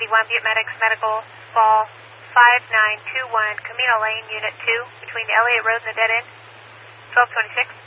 1081 Butte Medics Medical Ball 5921 Camino Lane, Unit 2, between Elliott Road and the dead end, 1226.